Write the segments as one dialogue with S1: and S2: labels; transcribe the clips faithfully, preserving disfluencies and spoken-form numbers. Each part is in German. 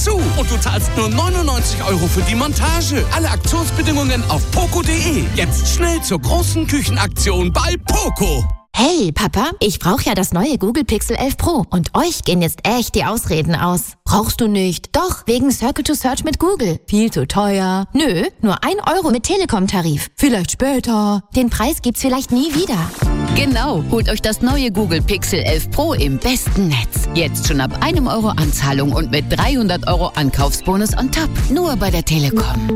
S1: dazu. Und du zahlst nur neunundneunzig Euro für die Montage. Alle Aktionsbedingungen auf poco punkt de. Jetzt schnell zur großen Küchenaktion bei Poco.
S2: Hey, Papa, ich brauche ja das neue Google Pixel elf Pro und euch gehen jetzt echt die Ausreden aus. Brauchst du nicht? Doch, wegen Circle to Search mit Google. Viel zu teuer. Nö, nur ein Euro mit Telekom-Tarif. Vielleicht später. Den Preis gibt's vielleicht nie wieder.
S3: Genau, holt euch das neue Google Pixel elf Pro im besten Netz. Jetzt schon ab einem Euro Anzahlung und mit dreihundert Euro Ankaufsbonus on top. Nur bei der Telekom.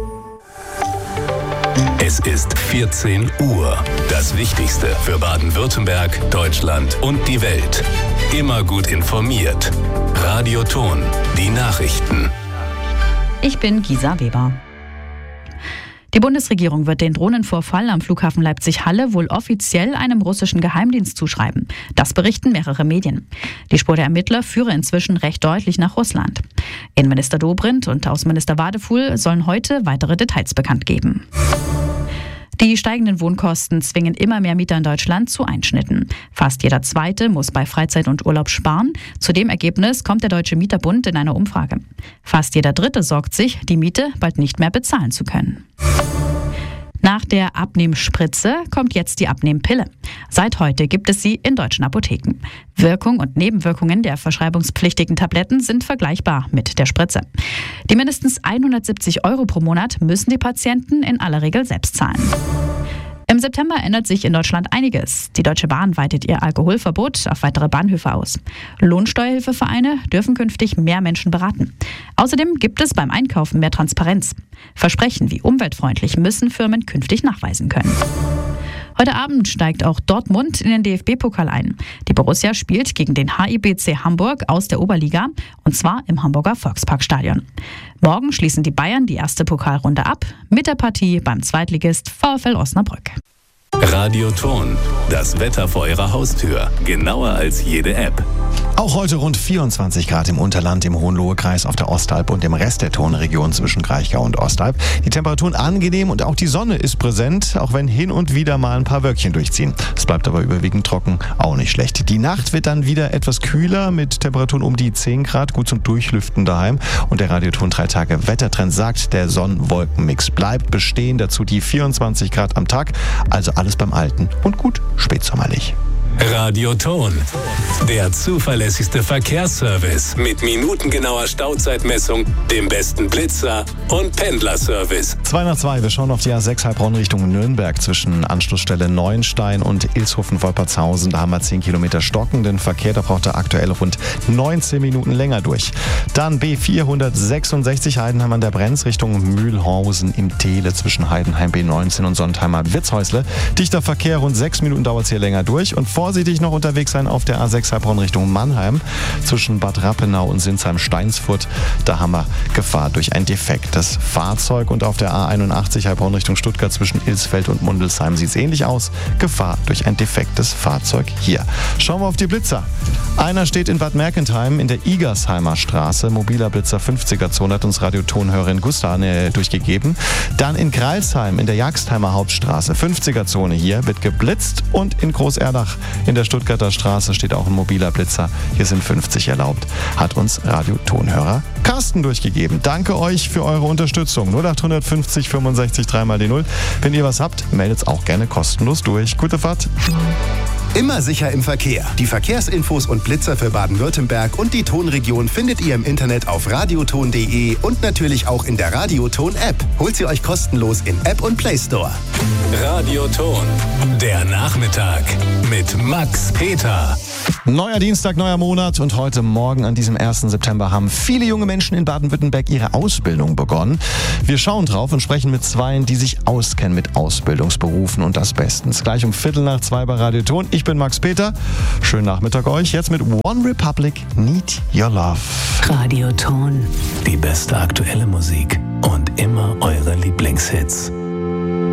S4: Es ist vierzehn Uhr. Das Wichtigste für Baden-Württemberg, Deutschland und die Welt. Immer gut informiert. Radio Ton, die Nachrichten.
S5: Ich bin Gisa Weber. Die Bundesregierung wird den Drohnenvorfall am Flughafen Leipzig-Halle wohl offiziell einem russischen Geheimdienst zuschreiben. Das berichten mehrere Medien. Die Spur der Ermittler führe inzwischen recht deutlich nach Russland. Innenminister Dobrindt und Außenminister Wadefuhl sollen heute weitere Details bekannt geben. Die steigenden Wohnkosten zwingen immer mehr Mieter in Deutschland zu Einschnitten. Fast jeder Zweite muss bei Freizeit und Urlaub sparen. Zu dem Ergebnis kommt der Deutsche Mieterbund in einer Umfrage. Fast jeder Dritte sorgt sich, die Miete bald nicht mehr bezahlen zu können. Nach der Abnehmspritze kommt jetzt die Abnehmpille. Seit heute gibt es sie in deutschen Apotheken. Wirkung und Nebenwirkungen der verschreibungspflichtigen Tabletten sind vergleichbar mit der Spritze. Die mindestens hundertsiebzig Euro pro Monat müssen die Patienten in aller Regel selbst zahlen. Im September ändert sich in Deutschland einiges. Die Deutsche Bahn weitet ihr Alkoholverbot auf weitere Bahnhöfe aus. Lohnsteuerhilfevereine dürfen künftig mehr Menschen beraten. Außerdem gibt es beim Einkaufen mehr Transparenz. Versprechen wie umweltfreundlich müssen Firmen künftig nachweisen können. Heute Abend steigt auch Dortmund in den D F B-Pokal ein. Die Borussia spielt gegen den H I B C Hamburg aus der Oberliga, und zwar im Hamburger Volksparkstadion. Morgen schließen die Bayern die erste Pokalrunde ab mit der Partie beim Zweitligist VfL Osnabrück.
S4: Radio Ton, das Wetter vor Ihrer Haustür. Genauer als jede App.
S6: Auch heute rund vierundzwanzig Grad im Unterland, im Hohenlohe-Kreis, auf der Ostalb und im Rest der Tonregion zwischen Kraichgau und Ostalb. Die Temperaturen angenehm und auch die Sonne ist präsent, auch wenn hin und wieder mal ein paar Wölkchen durchziehen. Es bleibt aber überwiegend trocken, auch nicht schlecht. Die Nacht wird dann wieder etwas kühler mit Temperaturen um die zehn Grad, gut zum Durchlüften daheim. Und der Radioton drei Tage Wettertrend sagt, der Sonn-Wolken-Mix bleibt bestehen. Dazu die vierundzwanzig Grad am Tag, also alles beim Alten und gut spätsommerlich.
S4: Radio Ton, der zuverlässigste Verkehrsservice mit minutengenauer Stauzeitmessung, dem besten Blitzer und Pendlerservice.
S6: zwei nach zwei, wir schauen auf die A sechs Heilbronn Richtung Nürnberg zwischen Anschlussstelle Neuenstein und Ilshofen-Wolpertshausen. Da haben wir zehn Kilometer stockenden Verkehr, da braucht er aktuell rund neunzehn Minuten länger durch. Dann B vierhundertsechsundsechzig Heidenheim an der Brenz Richtung Mühlhausen im Tele zwischen Heidenheim B neunzehn und Sontheimer Wirtshäusle. Dichter Verkehr, rund sechs Minuten dauert es hier länger durch. Und vorsichtig noch unterwegs sein auf der A sechs Heilbronn Richtung Mannheim zwischen Bad Rappenau und Sinsheim-Steinsfurt. Da haben wir Gefahr durch ein defektes Fahrzeug. Und auf der A einundachtzig Heilbronn Richtung Stuttgart zwischen Ilsfeld und Mundelsheim sieht es ähnlich aus. Gefahr durch ein defektes Fahrzeug hier. Schauen wir auf die Blitzer. Einer steht in Bad Mergentheim in der Igersheimer Straße. Mobiler Blitzer fünfziger Zone hat uns Radiotonhörerin Gustane durchgegeben. Dann in Greilsheim in der Jagstheimer Hauptstraße. fünfziger Zone hier wird geblitzt. Und in Groß-Erdach in der Stuttgarter Straße steht auch ein mobiler Blitzer. Hier sind fünfzig erlaubt. Hat uns Radiotonhörer Carsten durchgegeben. Danke euch für eure Unterstützung. null acht fünfzig fünfundsechzig drei mal die null. Wenn ihr was habt, meldet es auch gerne kostenlos durch. Gute Fahrt.
S7: Immer sicher im Verkehr. Die Verkehrsinfos und Blitzer für Baden-Württemberg und die Tonregion findet ihr im Internet auf radioton punkt de und natürlich auch in der Radioton-App. Holt sie euch kostenlos in App und Play Store.
S4: Radioton, der Nachmittag mit Max Peter.
S6: Neuer Dienstag, neuer Monat und heute Morgen an diesem ersten September haben viele junge Menschen in Baden-Württemberg ihre Ausbildung begonnen. Wir schauen drauf und sprechen mit Zweien, die sich auskennen mit Ausbildungsberufen und das bestens. Gleich um Viertel nach zwei bei Radioton. Ich bin Max Peter. Schönen Nachmittag euch. Jetzt mit One Republic, Need Your Love.
S3: Radioton.
S4: Die beste aktuelle Musik und immer eure Lieblingshits.